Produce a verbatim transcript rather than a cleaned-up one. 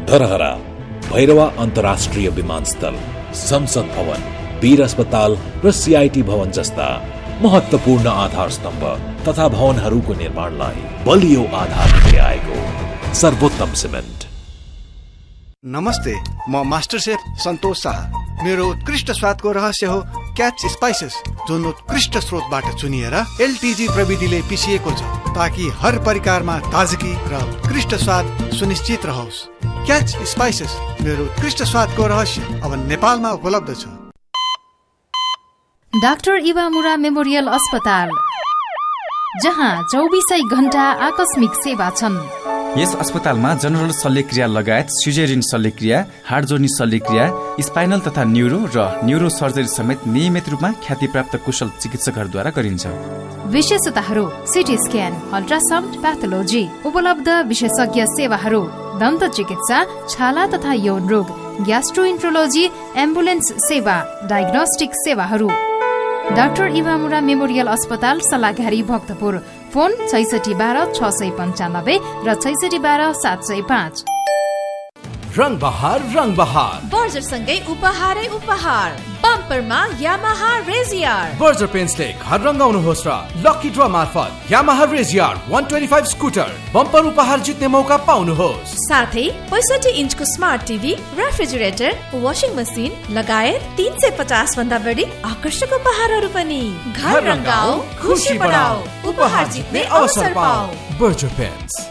धरहरा, भैरवा अन्तर्राष्ट्रिय विमानस्थल, संसद भवन, वीर अस्पताल र सीआईटी भवन जस्ता महत्वपूर्ण आधार स्तम्भ तथा भवनहरूको निर्माणलाई बलियो आधार दिँदै आएको सर्वोत्तम सिमेन्ट। नमस्ते, म मास्टर शेफ सन्तोष शाह। मेरो उत्कृष्ट स्वादको रहस्य हो क्याच स्पाइसेस, जुन उत्कृष्ट स्रोतबाट चुनिएर एलटीजी प्रविधिले पिसिएको छ ताकि हर परिकारमा ताजगी र उत्कृष्ट स्वाद सुनिश्चित रहोस्। क्याच स्पाइसेस, मेरो उत्कृष्ट स्वादको रहस्य अब नेपालमा उपलब्ध छ। डाक्टर इवामुरा मेमोरियल अस्पताल, जहाँ चौबीसै घण्टा आकस्मिक सेवा छन्। यस अस्पतालमा जनरल शल्यक्रिया लगायत सिजेरियन शल्यक्रिया, हाड जोड्ने शल्यक्रिया, स्पाइनल तथा न्यूरो र न्यूरो सर्जरी समेत नियमित रूपमा ख्यातिप्राप्त कुशल चिकित्सकहरूद्वारा गरिन्छ। विशेषताहरू: सिटी स्क्यान, अल्ट्रासाउन्ड, प्याथोलोजी, उपलब्ध विशेषज्ञ सेवाहरू, दन्त चिकित्सा, छाला तथा यौन रोग, ग्यास्ट्रोइन्ट्रोलोजी, एम्बुलेन्स सेवा, डायग्नोस्टिक सेवाहरू। डाक्टर इवामुरा मेमोरियल अस्पताल, सल्लाघारी, भक्तपुर। फोन छैसठी बाह्र छ सय पन्चानब्बे र छैसठी बाह्र सात सय पाँच। रंग बहार रंग बहार बर्जर सँगै उपहारै उपहार। बम्परमा यामाहा रेजियर। बर्जर पेन्ट्सले घर रंगाउनुहोस् र लकी ड्र मार्फत यामाहा रेजियर एक सय पच्चीस स्कुटर बम्पर उपहार जित्ने मौका पाउनुहोस्। साथै पैँसठी इन्चको smart TV, refrigerator, washing machine लगायत तीन सय पचास भन्दा बढी आकर्षक उपहारहरू पनि। घर रंगाऊ, खुशी बढाऊ, उपहार जित्ने अवसर पाऊ। Berger paints.